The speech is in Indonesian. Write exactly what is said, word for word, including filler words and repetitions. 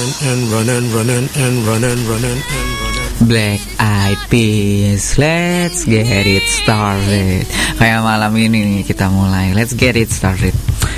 and run and run and and run and run and and run and Black Eyed Peas, let's get it started. Kayak malam ini nih kita mulai, let's get it started.